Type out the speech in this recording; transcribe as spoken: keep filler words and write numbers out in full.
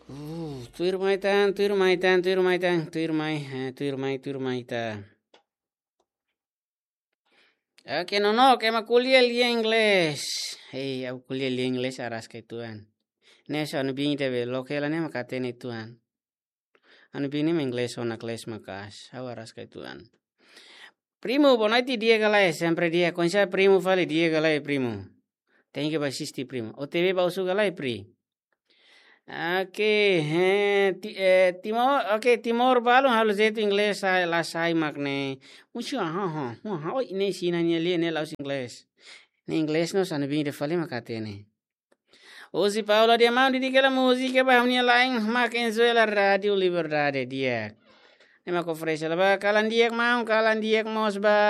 Uh, tuir maitan, tuir maitan, tuir maitan, tuir mai, eh, tuir mai, tuir maita. Oke, no, no, que ma kuliah lia inglés. Hei, au kuliah lia inglés aras ke tuan. Nesa anu bingi tebe lokela ne makatene tuan. Anu bingi me inglés ona kles makas. Au aras ke tuan. Primo, bonaiti dia galai, sempre dia. Konsa primo fale dia galai primo. Tem que basisti primo. O teve bausu galai pri. Oke, eh, ti, eh, Timor, oke, Timor balon halu zetu inglés la sai makne. Mucho ha ha. Ha, oi ne sina ni ali ne laus inglés. Ne inglés no sanu bingi de fale makatene. Ozi Paula dia mau di kala musika ba hamnia lain makin zuela radio liberdade dia. Nema ko fresh la ba kalan dia mau kalan dia mos ba